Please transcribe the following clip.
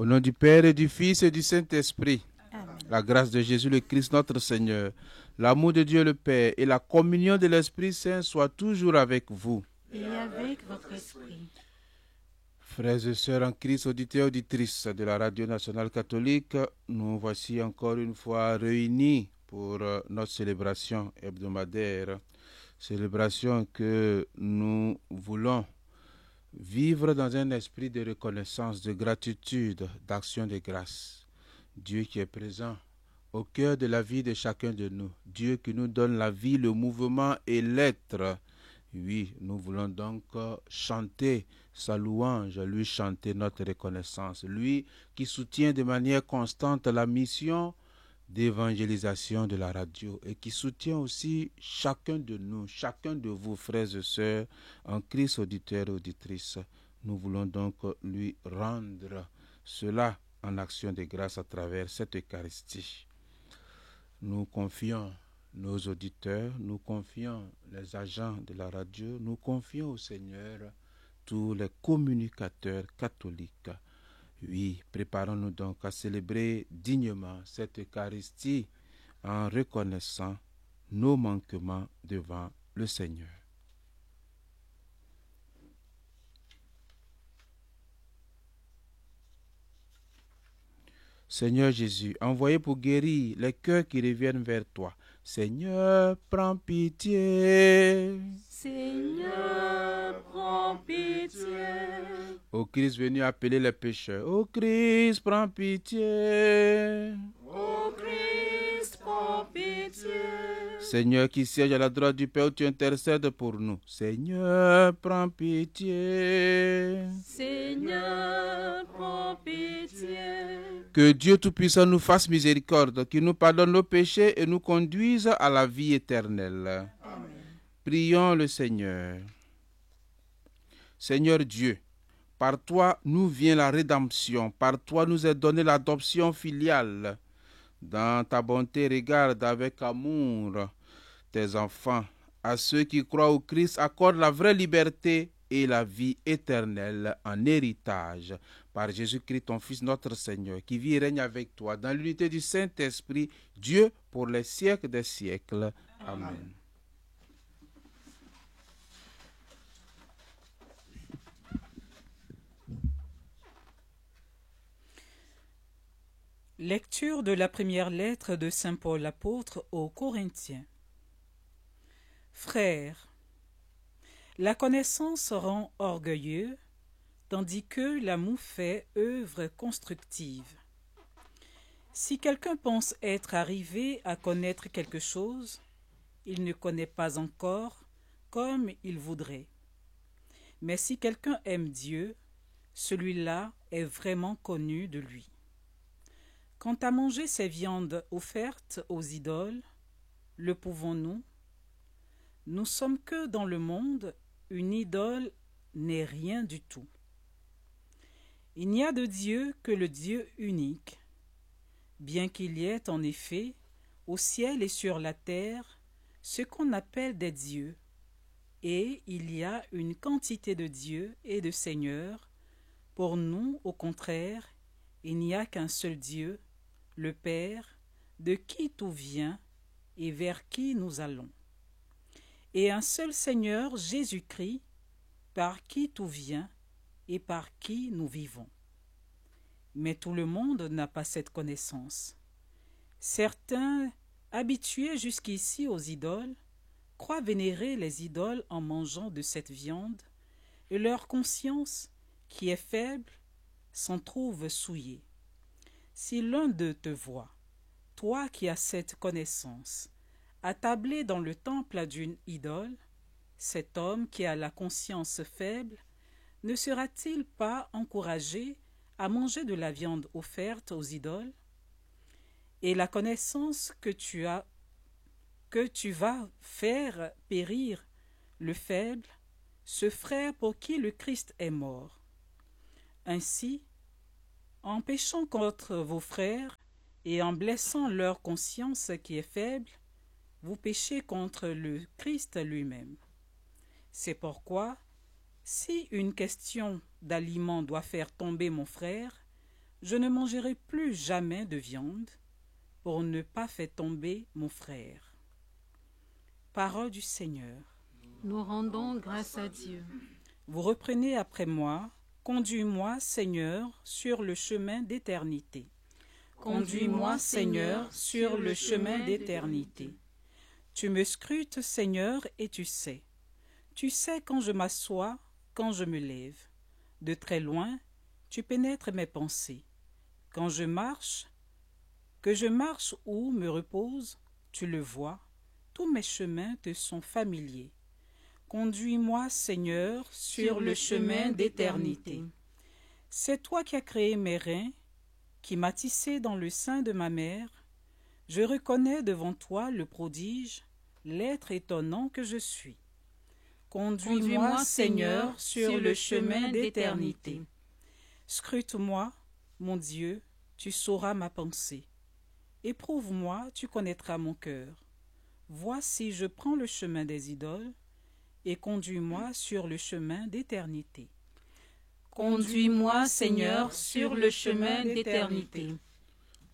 Au nom du Père et du Fils et du Saint-Esprit, Amen. la grâce de Jésus le Christ notre Seigneur, l'amour de Dieu le Père et la communion de l'Esprit Saint soient toujours avec vous. Et avec votre esprit. Frères et sœurs en Christ, auditeurs et auditrices de la Radio Nationale Catholique, nous voici encore une fois réunis pour notre célébration hebdomadaire. Célébration que nous voulons vivre dans un esprit de reconnaissance, de gratitude, d'action de grâce. Dieu qui est présent au cœur de la vie de chacun de nous. Dieu qui nous donne la vie, le mouvement et l'être. Oui, nous voulons donc chanter sa louange, lui chanter notre reconnaissance. Lui qui soutient de manière constante la mission d'évangélisation de la radio et qui soutient aussi chacun de nous, chacun de vous, frères et sœurs, en Christ, auditeurs et auditrices. Nous voulons donc lui rendre cela en action de grâce à travers cette Eucharistie. Nous confions nos auditeurs, nous confions les agents de la radio, nous confions au Seigneur tous les communicateurs catholiques. Oui, préparons-nous donc à célébrer dignement cette Eucharistie en reconnaissant nos manquements devant le Seigneur. Seigneur Jésus, envoyé pour guérir les cœurs qui reviennent vers toi. Seigneur, prends pitié. Seigneur, prends pitié. Ô Christ venu appeler les pécheurs. Ô Christ, prends pitié. Ô Christ, prends pitié. Seigneur qui siège à la droite du Père, tu intercèdes pour nous. Seigneur, prends pitié. Seigneur, prends pitié. Que Dieu Tout-Puissant nous fasse miséricorde, qu'il nous pardonne nos péchés et nous conduise à la vie éternelle. Amen. Prions le Seigneur. Seigneur Dieu, par toi nous vient la rédemption, par toi nous est donnée l'adoption filiale. Dans ta bonté, regarde avec amour tes enfants. À ceux qui croient au Christ, accorde la vraie liberté et la vie éternelle en héritage. Par Jésus-Christ, ton Fils, notre Seigneur, qui vit et règne avec toi dans l'unité du Saint-Esprit, Dieu pour les siècles des siècles. Amen. Lecture de la première lettre de saint Paul apôtre aux Corinthiens. Frères, la connaissance rend orgueilleux, tandis que l'amour fait œuvre constructive. Si quelqu'un pense être arrivé à connaître quelque chose, il ne connaît pas encore comme il voudrait. Mais si quelqu'un aime Dieu, celui-là est vraiment connu de lui. Quant à manger ces viandes offertes aux idoles, le pouvons-nous? Nous sommes que dans le monde, une idole n'est rien du tout. Il n'y a de Dieu que le Dieu unique. Bien qu'il y ait en effet, au ciel et sur la terre, ce qu'on appelle des dieux, et il y a une quantité de dieux et de seigneurs, pour nous, au contraire, il n'y a qu'un seul Dieu, le Père, de qui tout vient et vers qui nous allons. Et un seul Seigneur, Jésus-Christ, par qui tout vient et par qui nous vivons. Mais tout le monde n'a pas cette connaissance. Certains, habitués jusqu'ici aux idoles, croient vénérer les idoles en mangeant de cette viande, et leur conscience, qui est faible, s'en trouve souillée. Si l'un d'eux te voit, toi qui as cette connaissance, attablé dans le temple d'une idole, cet homme qui a la conscience faible, ne sera-t-il pas encouragé à manger de la viande offerte aux idoles? Et la connaissance que tu vas faire périr le faible, ce frère pour qui le Christ est mort. Ainsi, en péchant contre vos frères et en blessant leur conscience qui est faible, vous péchez contre le Christ lui-même. C'est pourquoi, si une question d'aliment doit faire tomber mon frère, je ne mangerai plus jamais de viande pour ne pas faire tomber mon frère. » Parole du Seigneur. Nous rendons grâce à Dieu. Vous reprenez après moi. Conduis-moi, Seigneur, sur le chemin d'éternité. Conduis-moi, Seigneur, sur le chemin d'éternité. Tu me scrutes, Seigneur, et tu sais. Tu sais quand je m'assois, quand je me lève. De très loin, tu pénètres mes pensées. Quand je marche, que je marche ou me repose, tu le vois. Tous mes chemins te sont familiers. Conduis-moi, Seigneur, sur le chemin d'éternité. C'est toi qui as créé mes reins, qui m'as tissé dans le sein de ma mère. Je reconnais devant toi le prodige, l'être étonnant que je suis. Conduis-moi, Seigneur, sur le chemin d'éternité. Scrute-moi, mon Dieu, tu sauras ma pensée. Éprouve-moi, tu connaîtras mon cœur. Vois si je prends le chemin des idoles, et conduis-moi sur le chemin d'éternité. Conduis-moi, Seigneur, sur le chemin d'éternité.